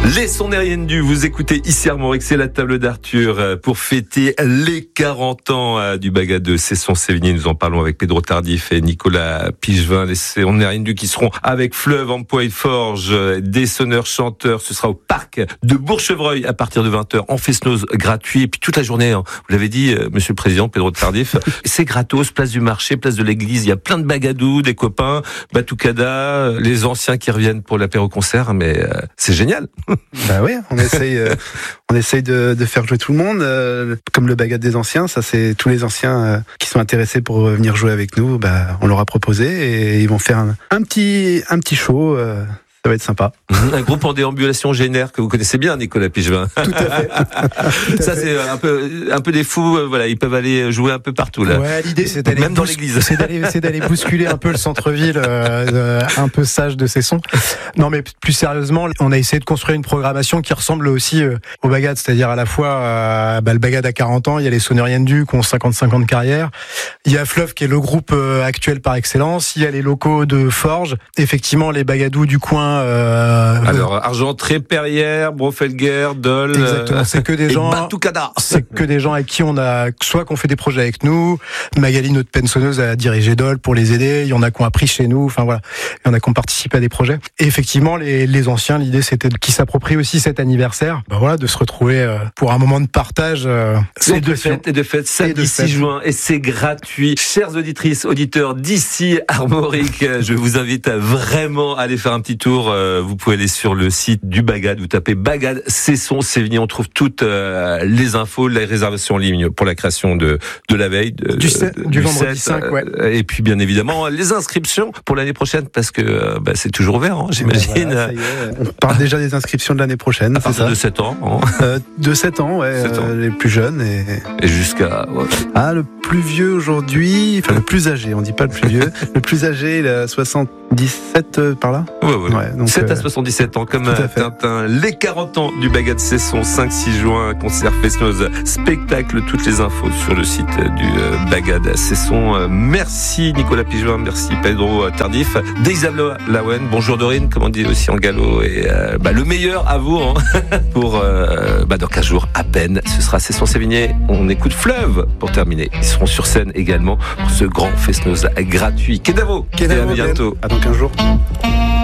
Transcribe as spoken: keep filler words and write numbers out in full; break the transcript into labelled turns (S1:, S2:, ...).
S1: Les Sonériennes-du, vous écoutez ici Armorique, c'est la table d'Arthur pour fêter les quarante ans du Bagad de Cesson-Sévigné. Nous en parlons avec Pedro Tardif et Nicolas Pigevin. Les Sonériennes-du qui seront avec Fleuve, Ampoix et Forges, des sonneurs chanteurs. Ce sera au parc de Bourg-Chevreuil à partir de vingt heures en fest-noz gratuit. Et puis toute la journée, hein, vous l'avez dit, monsieur le président Pedro Tardif, c'est gratos, place du marché, place de l'église. Il y a plein de bagadous, des copains, Batucada, les anciens qui reviennent pour l'apéro-concert. Mais euh, c'est génial.
S2: Bah oui, on essaye, euh, on essaye de, de faire jouer tout le monde, euh, comme le Bagad des anciens. Ça, c'est tous les anciens euh, qui sont intéressés pour venir jouer avec nous. Bah, on leur a proposé et ils vont faire un, un petit, un petit show. Euh, Ça va être sympa.
S1: Un groupe en déambulation génère que vous connaissez bien, Nicolas Pigevin.
S2: Tout à fait. Tout à
S1: Ça,
S2: fait.
S1: c'est un peu, un peu des fous. Voilà, ils peuvent aller jouer un peu partout là.
S3: Ouais, l'idée c'est d'aller
S1: même dans
S3: bous-
S1: l'église.
S3: c'est d'aller, c'est d'aller bousculer un peu le centre-ville, euh, euh, un peu sage de Cesson. Non, mais plus sérieusement, on a essayé de construire une programmation qui ressemble aussi euh, au Bagad, c'est-à-dire à la fois euh, bah, le Bagad à quarante ans, il y a les Sonériennes-du qui ont cinquante-cinq ans de carrière, il y a Fleuve qui est le groupe euh, actuel par excellence, il y a les locaux de Forges, effectivement les bagadous du coin. Euh,
S1: Alors, Argentré, Perrières, Brofelguer, Dole.
S3: Exactement, c'est que des
S1: et
S3: gens.
S1: Batucada.
S3: C'est que des gens avec qui on a, soit qu'on fait des projets avec nous, Magali, notre pensionneuse, a dirigé Dole pour les aider, il y en a qui ont appris chez nous, enfin voilà, il y en a qui ont participé à des projets. Et effectivement, les, les anciens, l'idée c'était qu'ils s'approprient aussi cet anniversaire, ben voilà, de se retrouver euh, pour un moment de partage. Euh,
S1: Et de fête, et de fête, samedi six juin, et c'est gratuit. Chères auditrices, auditeurs d'ici Armorique, je vous invite à vraiment aller faire un petit tour. Vous pouvez aller sur le site du Bagad, vous tapez Bagad Cesson-Sévigné, on trouve toutes euh, les infos, les réservations en ligne pour la création de, de la veille. De,
S3: du, sept,
S1: de,
S3: du, du vendredi
S1: sept,
S3: cinq, ouais.
S1: Et puis bien évidemment, les inscriptions pour l'année prochaine, parce que euh, bah, c'est toujours ouvert, hein, j'imagine.
S2: Voilà, ça y est, on parle déjà des inscriptions de l'année prochaine,
S1: à
S2: c'est
S1: partir
S2: ça
S1: de sept ans. Hein.
S2: Euh, de sept ans, ouais,
S1: sept ans.
S2: Euh, les plus jeunes. Et,
S1: et jusqu'à... Ouais.
S2: Ah, le plus vieux aujourd'hui, enfin le plus âgé, on dit pas le plus vieux, le plus âgé, il a soixante-dix-sept euh, par là.
S1: Ouais, ouais.
S2: Ouais, donc,
S1: sept
S2: euh,
S1: à soixante-dix-sept ans, comme
S2: à fait.
S1: Tintin. Les quarante ans du Bagad Cesson, cinq six juin, concert fest-noz, spectacle, toutes les infos sur le site du euh, Bagad Cesson. Euh, merci Nicolas Pigevin, merci Pedro Tardif. Deisablo Lawen, bonjour Dorine, comme on dit aussi en gallo. Et euh, bah, le meilleur à vous hein, pour euh, bah, dans quinze jours à peine. Ce sera Cesson-Sévigné. On écoute Fleuve pour terminer. Ils seront sur scène également pour ce grand fest-noz gratuit. Kedavo,
S2: Kedavo,
S1: et à bientôt.
S2: à dans quinze jours.